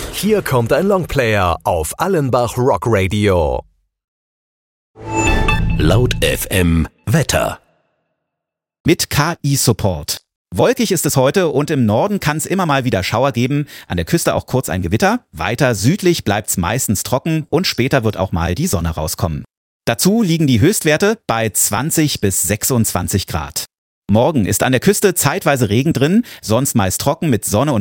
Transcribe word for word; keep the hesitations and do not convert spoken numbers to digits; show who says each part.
Speaker 1: Hier kommt ein Longplayer auf Allenbach Rock Radio. Laut F M Wetter.
Speaker 2: Mit K I-Support. Wolkig ist es heute und im Norden kann es immer mal wieder Schauer geben, an der Küste auch kurz ein Gewitter. Weiter südlich bleibt es meistens trocken und später wird auch mal die Sonne rauskommen. Dazu liegen die Höchstwerte bei zwanzig bis sechsundzwanzig Grad. Morgen ist an der Küste zeitweise Regen drin, sonst meist trocken mit Sonne und